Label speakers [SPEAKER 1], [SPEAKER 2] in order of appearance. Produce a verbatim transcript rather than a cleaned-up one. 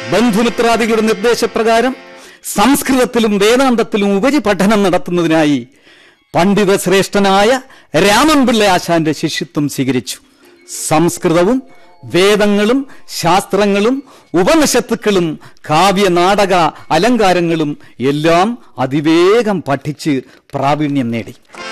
[SPEAKER 1] ബന്ധുമിത്രാദികളുടെ നിർദ്ദേശപ്രകാരം സംസ്കൃതത്തിലും വേദാന്തത്തിലും ഉപരിപഠനം നടത്തുന്നതിനായി പണ്ഡിത ശ്രേഷ്ഠനായ രാമൻപിള്ള ആശാന്റെ ശിഷ്യത്വം സ്വീകരിച്ചു. സംസ്കൃതവും വേദങ്ങളും ശാസ്ത്രങ്ങളും ഉപനിഷത്തുക്കളും കാവ്യ നാടക അലങ്കാരങ്ങളും എല്ലാം അതിവേഗം പഠിച്ച് പ്രാവീണ്യം നേടി.